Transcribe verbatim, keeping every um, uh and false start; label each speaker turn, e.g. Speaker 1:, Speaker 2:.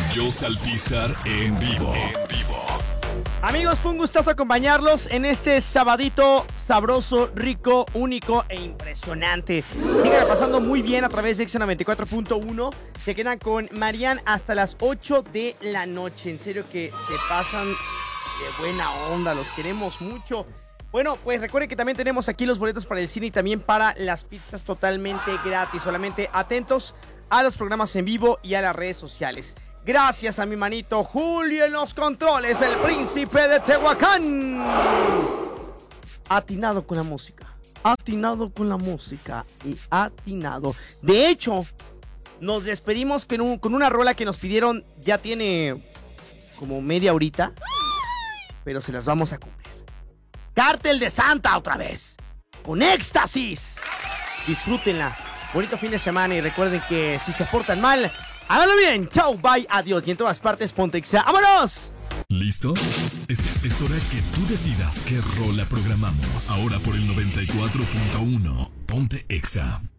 Speaker 1: Joss Alpizar en vivo. En vivo.
Speaker 2: Amigos, fue un gustazo acompañarlos en este sabadito sabroso, rico, único e impresionante. Sigan pasando muy bien a través de Exa noventa y cuatro punto uno. Que quedan con Marian hasta las ocho de la noche. En serio que se pasan de buena onda, los queremos mucho. Bueno, pues recuerden que también tenemos aquí los boletos para el cine y también para las pizzas totalmente gratis. Solamente atentos a los programas en vivo y a las redes sociales. Gracias a mi manito Julio en los controles, el príncipe de Tehuacán. Atinado con la música, atinado con la música y atinado. De hecho, nos despedimos con, un, con una rola que nos pidieron, ya tiene como media horita, pero se las vamos a cumplir. Cártel de Santa otra vez, con éxtasis. Disfrútenla, bonito fin de semana y recuerden que si se portan mal, háganlo bien. Chau, bye, adiós. Y en todas partes, ponte Exa. ¡Vámonos!
Speaker 1: ¿Listo? Es, es, es hora que tú decidas qué rola programamos. Ahora por el noventa y cuatro punto uno. Ponte Exa.